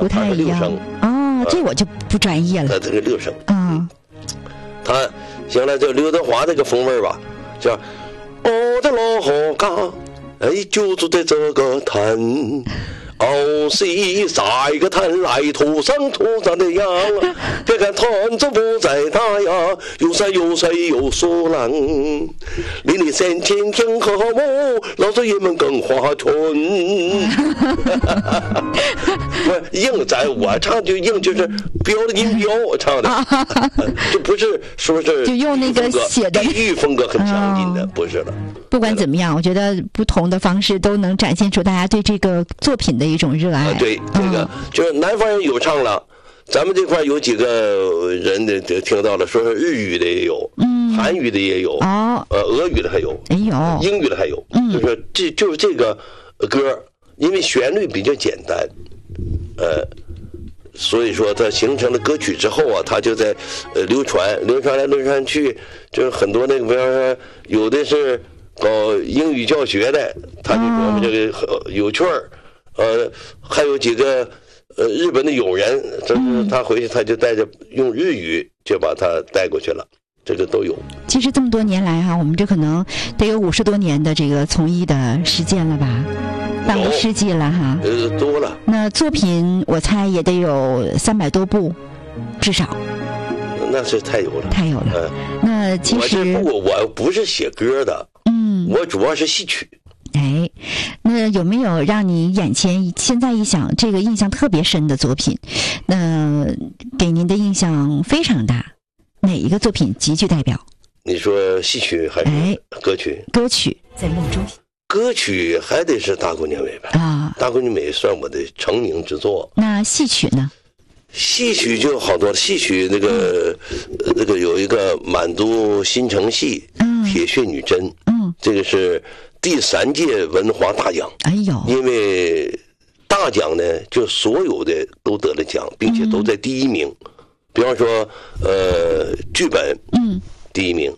不太一样哦，这我就不专业了。 他这个六声， 他行了，就刘德华这个风味吧，叫我的老河嘎，就住在这个滩。西晒个滩来土上的羊，别看团子不再大呀，有山有水有树浪，离你三千天和睦，老少爷们更花春。不是硬在我唱就硬，就是标的音标我唱的，就不是说是就用那个写的地域风格很强劲的，不是了。 不管怎么样，我觉得不同的方式都能展现出大家对这个作品的一种热爱。 对，这个就是南方人有唱了，咱们这块有几个人的听到了，说是日语的也有，韩语的也有，俄语的还有，英语的还有，就是就是这个歌，因为旋律比较简单，所以说它形成了歌曲之后啊，它就在流传来流传去，就是很多那个，比方说有的是搞英语教学的，他就琢磨这个有趣儿，还有几个日本的友人，就是他回去他就带着用日语就把他带过去了，这个都有。 其实这么多年来哈，我们这可能得有50多年的这个从艺的时间了吧，半个世纪了哈。 多了。那作品我猜也得有300多部，至少。 那是太有了。 那其实我不是写歌的，我主要是戏曲。 那有没有让你眼前现在一想这个印象特别深的作品？那给您的印象非常大，哪一个作品极具代表？ 你说戏曲还是歌曲？ 歌曲在梦中。 歌曲还得是大姑娘美呗大姑娘美算我的成名之作。 那戏曲呢？ 戏曲就好多了，戏曲那个有一个满族新城戏，铁血女真，这个是第3届文华大奖。因为大奖呢，就所有的都得了奖，并且都在第1名。比方说，剧本，第1名，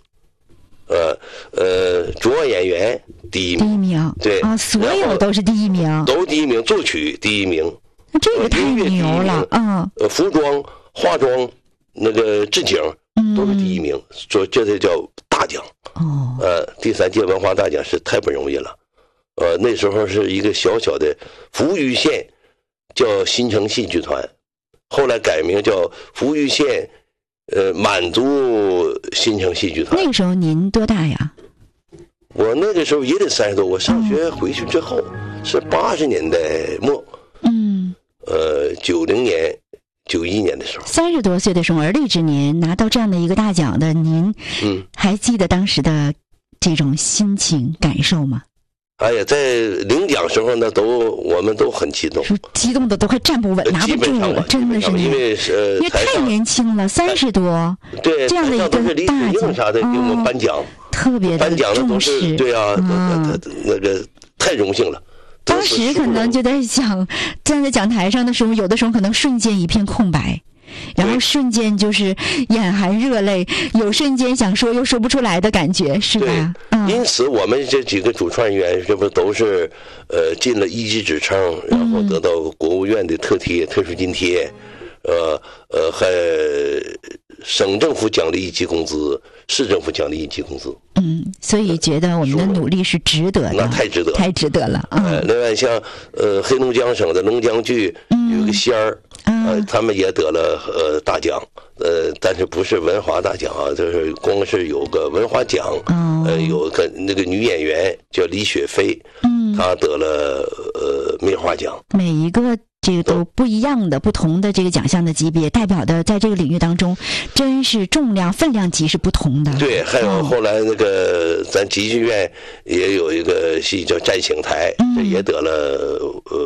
主要演员第1名，对所有都是第1名， 都第1名，作曲第1名。 这个太牛了服装、化妆、那个置景都是第1名，说这才叫大奖。第3届文化大奖是太不容易了。那时候是一个小小的扶余县，叫新城戏剧团，后来改名叫扶余县满族新城戏剧团。 那个时候您多大呀？ 我那个时候也得30多，我上学回去之后是80年代末。90年、91年的时候 ，30多岁的时候，而立之年拿到这样的一个大奖的您，还记得当时的这种心情感受吗？ 哎呀，在领奖时候呢，我们都很激动， 激动的都快站不稳，拿不住了，真的是因为太年轻了，30多， 对， 这样的一个大奖啥的给我们颁奖， 特别的重视， 对啊，那个太荣幸了。 当时可能就在想，站在讲台上的时候，有的时候可能瞬间一片空白，然后瞬间就是眼含热泪，有瞬间想说又说不出来的感觉，是吧？ 因此我们这几个主创人员，这不都是进了一级职称，然后得到国务院的特殊津贴，还省政府奖励1级工资，市政府奖励1级工资。 所以觉得我们的努力是值得的， 那太值得， 太值得了。 另外像黑龙江省的龙江剧有一个仙儿，他们也得了大奖，但是不是文华大奖啊，就是光是有个文华奖，有个那个女演员叫李雪飞，她得了梅花奖。 每一个这个都不一样的、不同的这个奖项的级别，代表的在这个领域当中，真是重量、分量级是不同的。 对，还有后来那个咱集剧院也有一个戏叫《战醒台》，这也得了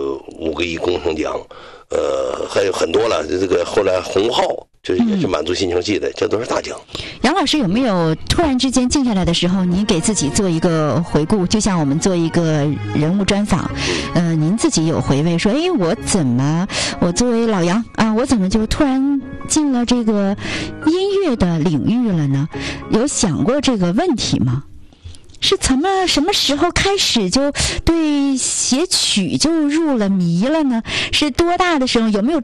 5个亿工程奖，还有很多了。这个后来红号就是也是满族新城戏的，这都是大奖。 杨老师有没有突然之间静下来的时候，您给自己做一个回顾，就像我们做一个人物专访，您自己有回味说，我作为老杨啊，我怎么就突然进了这个音乐的领域了呢？有想过这个问题吗？是什么时候开始就对写曲就入了迷了呢？是多大的时候？有没有